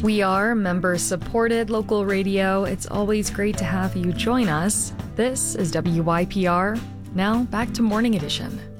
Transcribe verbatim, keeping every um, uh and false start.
We are member-supported local radio. It's always great to have you join us. This is W Y P R. Now, back to Morning Edition.